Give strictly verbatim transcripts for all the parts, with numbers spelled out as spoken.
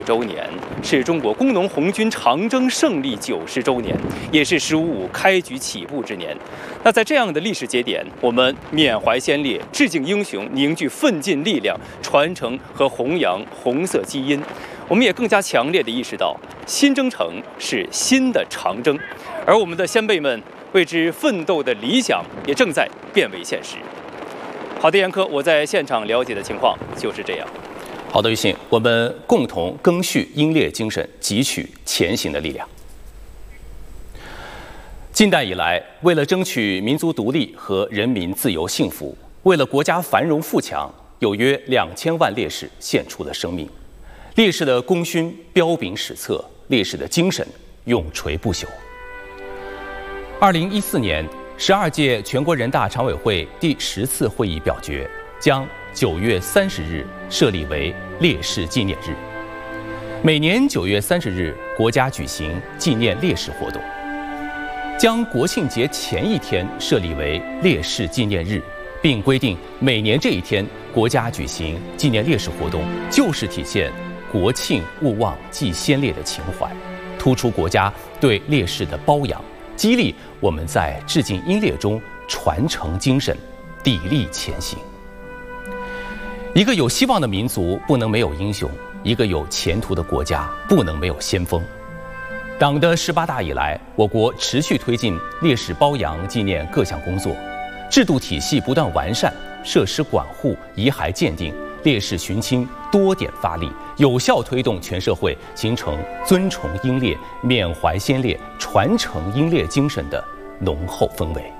周年，是中国工农红军长征胜利九十周年，也是“十五五”开局起步之年。那在这样的历史节点，我们缅怀先烈，致敬英雄，凝聚奋进力量，传承和弘扬红色基因。我们也更加强烈地意识到，新征程是新的长征，而我们的先辈们为之奋斗的理想也正在变为现实。好的，严科，我在现场了解的情况就是这样。 好的，于信，我们共同赓续英烈精神，汲取前行的力量。近代以来，为了争取民族独立和人民自由幸福，为了国家繁荣富强，有约两千万烈士献出了生命。烈士的功勋彪炳史册，烈士的精神永垂不朽。二零一四年，十二届全国人大常委会第十次会议表决，将九月三十日设立为烈士纪念日。每年九月三十日，国家举行纪念烈士活动。将国庆节前一天设立为烈士纪念日，并规定每年这一天国家举行纪念烈士活动，就是体现国庆勿忘祭先烈的情怀，突出国家对烈士的褒扬，激励我们在致敬英烈中传承精神，砥砺前行。一个有希望的民族不能没有英雄，一个有前途的国家不能没有先锋。党的十八大以来，我国持续推进烈士褒扬纪念各项工作，制度体系不断完善，设施管护、遗骸鉴定、烈士寻亲多点发力，有效推动全社会形成尊崇英烈、缅怀先烈、传承英烈精神的浓厚氛围。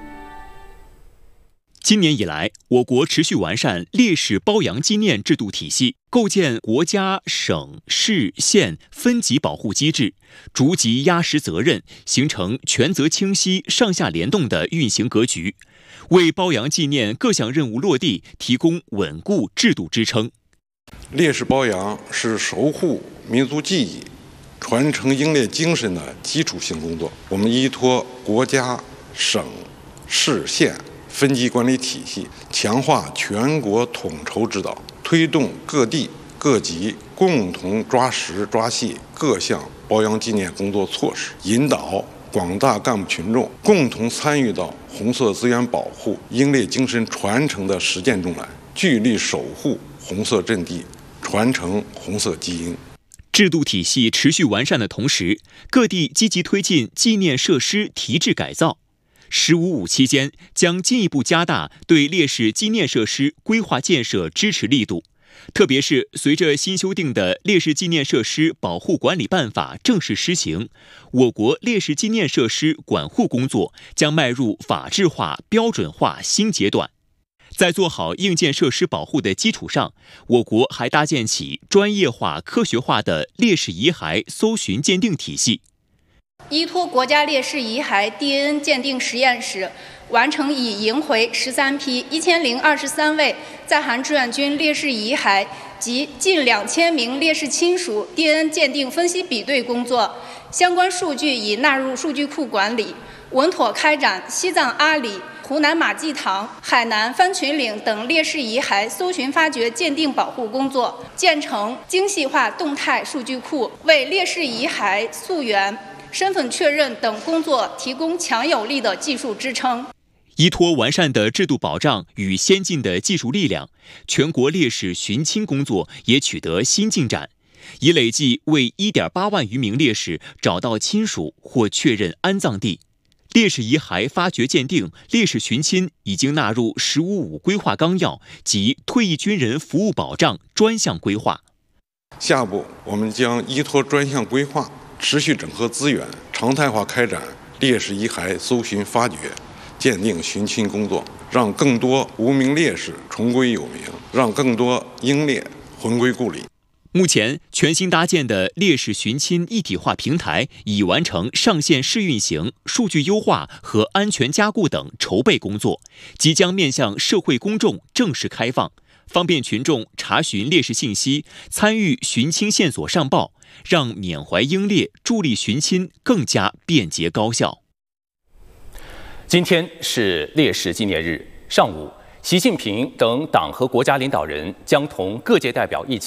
今年以来，我国持续完善烈士褒扬纪念制度体系，构建国家、省、市、县分级保护机制，逐级压实责任，形成权责清晰、上下联动的运行格局，为褒扬纪念各项任务落地提供稳固制度支撑。 烈士褒扬是守护民族记忆、传承英烈精神的基础性工作。我们依托国家、省、市、县分级管理体系，强化全国统筹指导，推动各地各级共同抓实抓细各项褒扬纪念工作措施，引导广大干部群众共同参与到红色资源保护、英烈精神传承的实践中来，聚力守护红色阵地，传承红色基因。 制度体系持续完善的同时，各地积极推进纪念设施提质改造。十五五期间，将进一步加大对烈士纪念设施规划建设支持力度，特别是随着新修订的《烈士纪念设施保护管理办法》正式施行，我国烈士纪念设施管护工作将迈入法治化、标准化新阶段。在做好硬件设施保护的基础上，我国还搭建起专业化、科学化的烈士遗骸搜寻鉴定体系。 依托国家烈士遗骸 D N A 鉴定实验室，完成已迎回十三批一千零二十三位在韩志愿军烈士遗骸及近两千名烈士亲属 D N A 鉴定分析比对工作，相关数据已纳入数据库管理，稳妥开展西藏阿里、湖南马季塘、海南番群岭等烈士遗骸搜寻发掘鉴定保护工作，建成精细化动态数据库，为烈士遗骸溯源、身份确认等工作提供强有力的技术支撑。 依托完善的制度保障与先进的技术力量，全国烈士寻亲工作也取得新进展，已累计为 一点八万余名烈士找到亲属或确认安葬地。烈士遗骸发掘鉴定、烈士寻亲已经纳入“十五五”规划纲要及退役军人服务保障专项规划。 下步，我们将依托专项规划，持续整合资源，常态化开展烈士遗骸搜寻发掘、鉴定寻亲工作，让更多无名烈士重归有名，让更多英烈魂归故里。 目前，全新搭建的烈士寻亲一体化平台已完成上线试运行、数据优化和安全加固等筹备工作，即将面向社会公众正式开放，方便群众查询烈士信息、参与寻亲线索上报，让缅怀英烈、助力寻亲更加便捷高效。 今天是烈士纪念日，上午，习近平等党和国家领导人将同各界代表一起在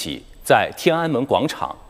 在天安门广场